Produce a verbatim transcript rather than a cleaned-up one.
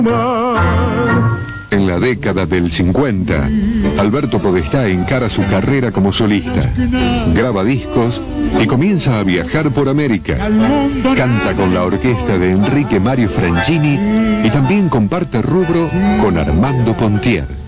En la década del cincuenta, Alberto Podestá encara su carrera como solista, graba discos y comienza a viajar por América. Canta con la orquesta de Enrique Mario Francini y también comparte rubro con Armando Pontier.